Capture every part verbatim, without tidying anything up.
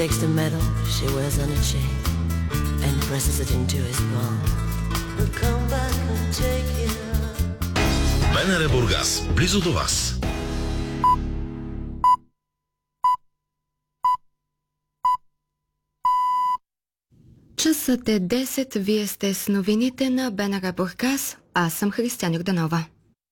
takes the medal she wears on a chain and presses it into his palm. He'll come back and take it. БНР Бургас, близо до вас. Часът е десет, вие сте с новините на БНР Бургас. Аз съм Християна Йорданова.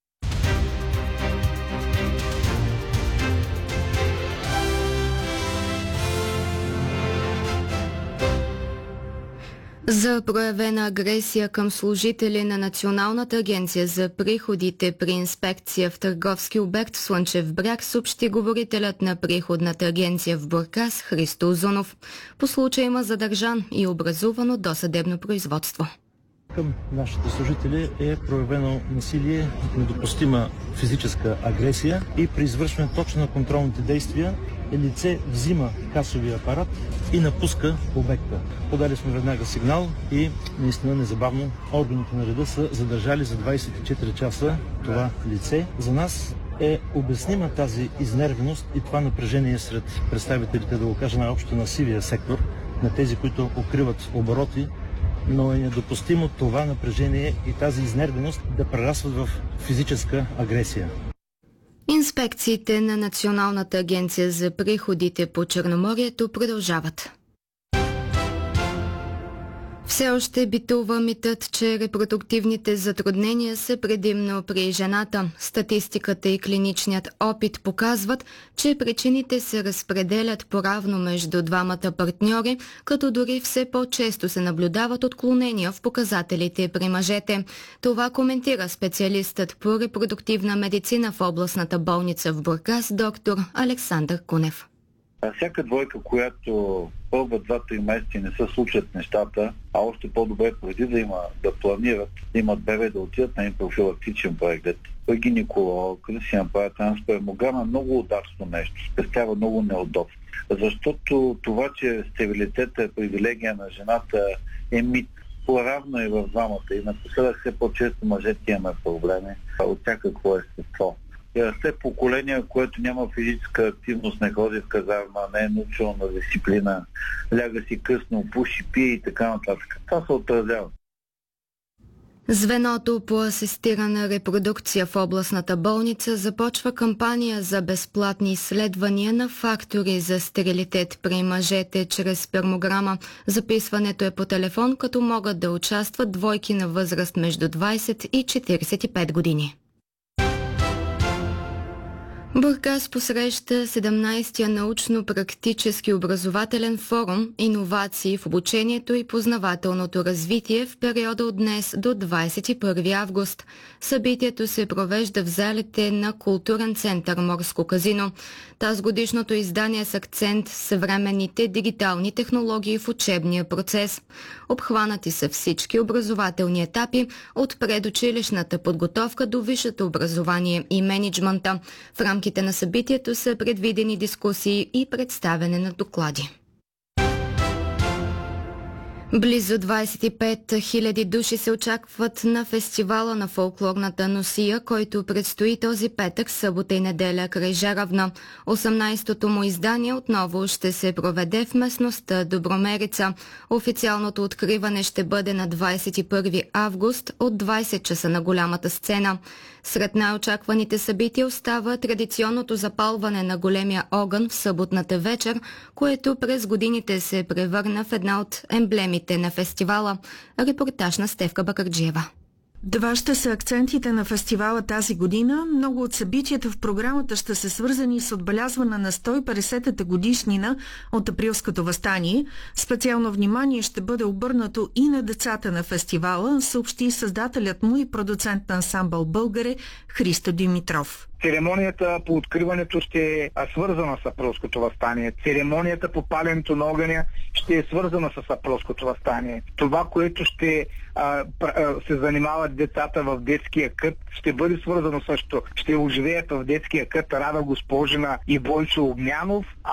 За проявена агресия към служители на Националната агенция за приходите при инспекция в търговски обект в Слънчев бряг съобщи говорителят на приходната агенция в Бургас Христо Узунов. По случая има задържан и образувано досъдебно производство. Към нашите служители е проявено насилие, недопустима физическа агресия и при извършване точно на контролните действия лице взима касовия апарат и напуска обекта. Подали сме веднага сигнал и наистина незабавно органите на реда са задържали за двадесет и четири часа това лице. За нас е обяснима тази изнервеност и това напрежение сред представителите, да го кажа най-общо, на сивия сектор, на тези, които укриват обороти, но е недопустимо това напрежение и тази изнервеност да прерастват в физическа агресия. Инспекциите на Националната агенция за приходите по Черноморието продължават. Все още битува митът, че репродуктивните затруднения са предимно при жената. Статистиката и клиничният опит показват, че причините се разпределят поравно между двамата партньори, като дори все по-често се наблюдават отклонения в показателите при мъжете. Това коментира специалистът по репродуктивна медицина в областната болница в Бургас доктор Александър Кунев. Всяка двойка, която първа два-три месеца не се случат нещата, а още по-добре преди да има да планират, да имат бебе, да отидат на един профилактичен преглед, при гинеколог, да си направят транспермограма, много удачно нещо, спестява много неудобство. Защото това, че стерилитета е привилегия на жената, е мит. По-равно е в двамата и напоследък все по-често мъжете имаме проблеми от всякакво естество. И расте поколение, което няма физическа активност, не ходи в казарма, не е научено на дисциплина, ляга си късно, пуши, пие и така нататък. Това се отразява. Звеното по асистирана репродукция в областната болница започва кампания за безплатни изследвания на фактори за стерилитет при мъжете чрез спермограма. Записването е по телефон, като могат да участват двойки на възраст между двадесет и четиридесет и пет години. Бургас посреща седемнадесетия научно-практически образователен форум «Иновации в обучението и познавателното развитие» в периода от днес до двадесет и първи август. Събитието се провежда в залите на културен център «Морско казино». Тазгодишното издание с акцент в съвременните дигитални технологии в учебния процес. Обхванати са всички образователни етапи от предучилищната подготовка до висшето образование и мениджмънта. В рамките на събитието са предвидени дискусии и представяне на доклади. Близо двадесет и пет хиляди души се очакват на фестивала на фолклорната носия, който предстои този петък, събота и неделя край Жаравна. осемнадесетото му издание отново ще се проведе в местността Добромерица. Официалното откриване ще бъде на двадесет и първи август от двадесет часа на голямата сцена. Сред най-очакваните събития остава традиционното запалване на големия огън в съботната вечер, което през годините се превърна в една от емблемите на фестивала. Репортаж на Стефка Бакърджиева. Два ще са акцентите на фестивала тази година. Много от събитията в програмата ще са свързани с отбелязване на сто и петдесетата годишнина от Априлското въстание. Специално внимание ще бъде обърнато и на децата на фестивала, съобщи създателят му и продуцент на ансамбъл Българе Христо Димитров. Церемонията по откриването ще е свързана с Априлското въстание. Церемонията по паленето на огъня ще е свързана с Априлското въстание. Това, което ще а, а, се занимават децата в детския кът, ще бъде свързано също. Ще оживеят в детския кът Рада Госпожина и Бойчо Огнянов.